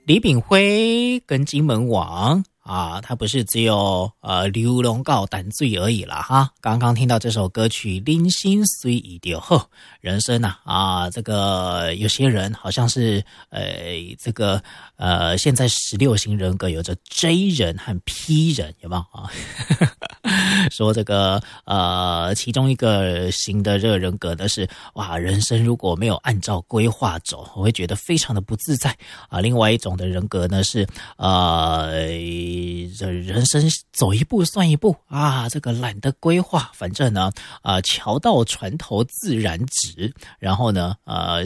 李炳辉跟金门王啊，他不是只有流浪告胆醉而已啦哈。刚刚听到这首歌曲《人生随意就好》，人生啊这个有些人好像是现在16型人格有着 J 人和 P 人，有没有啊？说这个其中一个型的这个人格呢是哇，人生如果没有按照规划走，我会觉得非常的不自在啊。另外一种的人格呢是人生走一步算一步啊，这个懒得规划，反正呢桥到船头自然直，然后呢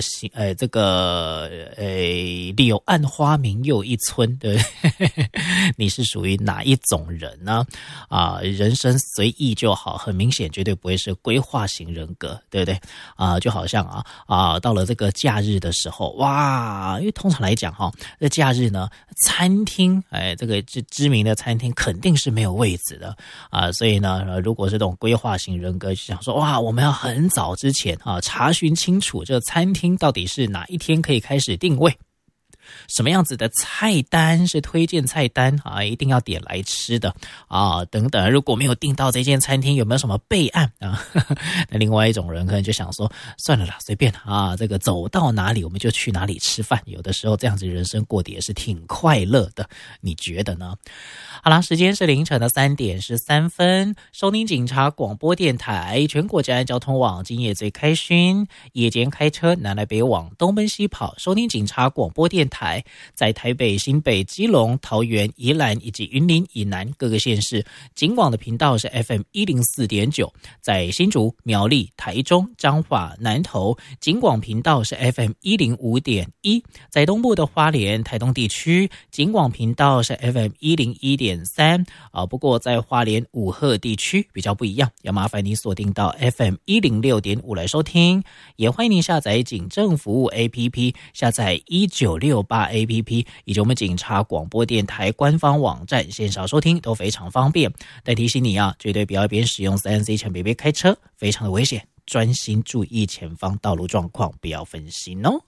柳暗花明又一村，对不对？你是属于哪一种人呢？人生随意就好，很明显绝对不会是规划型人格，对不对？就好像到了这个假日的时候，哇，因为通常来讲这假日呢，餐厅这个知名的餐厅肯定是没有位置的所以呢，如果是这种规划型人格，就想说哇，我们要很早之前查询清楚这个餐厅到底是哪一天可以开始定位。什么样子的菜单是推荐菜单一定要点来吃的等等。如果没有订到这间餐厅，有没有什么备案那另外一种人可能就想说，算了啦，随便这个走到哪里我们就去哪里吃饭。有的时候这样子人生过得也是挺快乐的，你觉得呢？好啦，时间是凌晨的3点13分，收听警察广播电台，全国治安交通网，今夜最开勋，夜间开车南来北往，东奔西跑，收听警察广播电台，在台北、新北、基隆、桃园、宜兰以及云林以南各个县市，警广的频道是 FM104.9， 在新竹、苗栗、台中、彰化、南投，警广频道是 FM105.1， 在东部的花莲、台东地区，警广频道是 FM101.3，不过在花莲五鹤地区比较不一样，要麻烦你锁定到 FM106.5 来收听，也欢迎您下载警政服务 APP， 下载1968 APP 以及我们警察广播电台官方网站，线上收听都非常方便。但提醒你绝对不要一边使用 3C 产品边开车，非常的危险，专心注意前方道路状况，不要分心哦。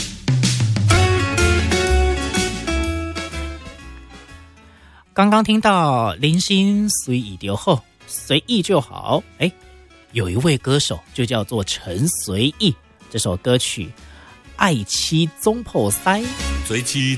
刚刚听到人生随意就好，随意就好。有一位歌手就叫做陈随意，这首歌曲《爱妻总破塞》。 做一